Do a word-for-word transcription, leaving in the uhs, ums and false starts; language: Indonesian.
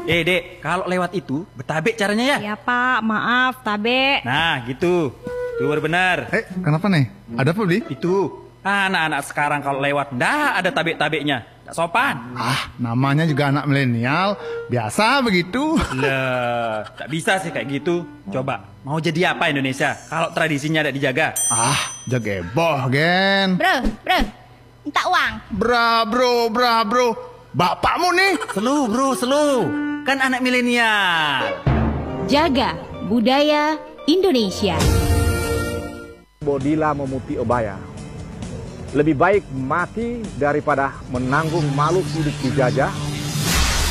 Eh, Dek, kalau lewat itu, betabek caranya ya? Ya Pak, maaf, tabe. Nah, gitu. Itu baru benar. Eh, kenapa nih? Ada apa, Bli? Itu. Anak-anak sekarang kalau lewat, nggak ada tabek-tabeknya. Nggak sopan. Ah, namanya juga anak milenial. Biasa begitu. Lah, tak bisa sih kayak gitu. Coba, mau jadi apa Indonesia kalau tradisinya tidak dijaga? Ah, jageboh, Gen. Bro, bro, minta uang. Bra, bro, bra, bro. Bapakmu nih. Selu, bro, selu. Kan anak milenial. Jaga budaya Indonesia. Bodila memuti obaya. Lebih baik mati daripada menanggung makhluk hidup dijajah